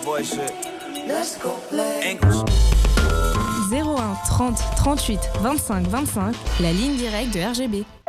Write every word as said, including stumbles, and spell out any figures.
boy shit. Let's go play. English. zéro un trente trente-huit vingt-cinq vingt-cinq, la ligne directe de R G B.